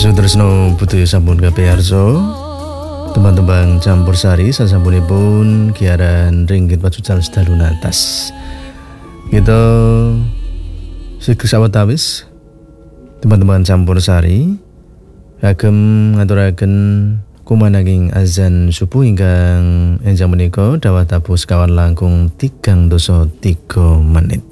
Sutresno Butuh sampun kabeh arsa. Tembang-tembang campursari sasampunipun giaran ringgit pacucal sedalu atas. Kita sikil sawetawis teman-teman campursari kagem ngaturaken kumananging azan subuh ingkang enjang menika dawuh tabuh sekawan langkung 3 menit.